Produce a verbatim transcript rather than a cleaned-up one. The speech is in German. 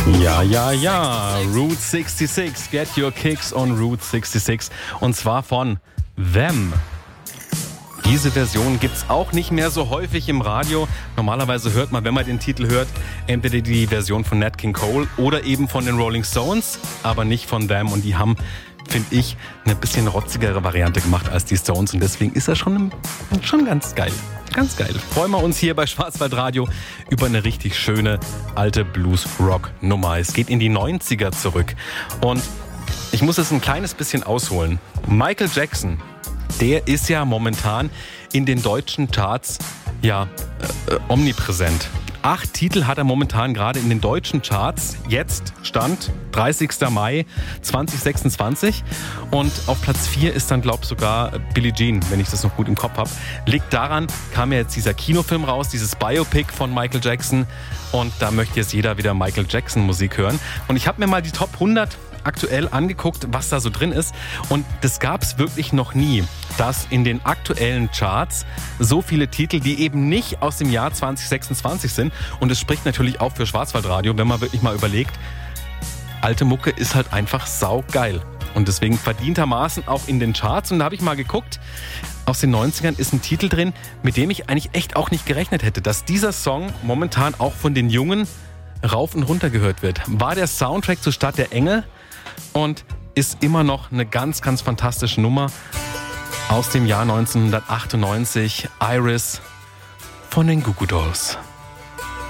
Ja, ja, ja. Route sechsundsechzig. Get your kicks on Route sechsundsechzig. Und zwar von Them. Diese Version gibt's auch nicht mehr so häufig im Radio. Normalerweise hört man, wenn man den Titel hört, entweder die Version von Nat King Cole oder eben von den Rolling Stones, aber nicht von Them. Und die haben, finde ich, eine bisschen rotzigere Variante gemacht als die Stones. Und deswegen ist er schon, schon ganz geil. Ganz geil. Freuen wir uns hier bei Schwarzwaldradio über eine richtig schöne alte Blues-Rock-Nummer. Es geht in die neunziger zurück. Und ich muss es ein kleines bisschen ausholen. Michael Jackson, der ist ja momentan in den deutschen Charts ja äh, omnipräsent. Acht Titel hat er momentan gerade in den deutschen Charts. Jetzt Stand dreißigster Mai zweitausendsechsundzwanzig. Und auf Platz vier ist dann, glaube ich, sogar Billie Jean, wenn ich das noch gut im Kopf habe. Liegt daran, kam ja jetzt dieser Kinofilm raus, dieses Biopic von Michael Jackson. Und da möchte jetzt jeder wieder Michael Jackson Musik hören. Und ich habe mir mal die Top hundert aktuell angeguckt, was da so drin ist. Und das gab es wirklich noch nie, dass in den aktuellen Charts so viele Titel, die eben nicht aus dem Jahr zweitausendsechsundzwanzig sind. Und es spricht natürlich auch für Schwarzwaldradio, wenn man wirklich mal überlegt, alte Mucke ist halt einfach saugeil. Und deswegen verdientermaßen auch in den Charts. Und da habe ich mal geguckt, aus den neunzigern ist ein Titel drin, mit dem ich eigentlich echt auch nicht gerechnet hätte, dass dieser Song momentan auch von den Jungen rauf und runter gehört wird. War der Soundtrack zu Stadt der Engel und ist immer noch eine ganz, ganz fantastische Nummer aus dem Jahr neunzehnhundertachtundneunzig. Iris von den Goo Goo Dolls.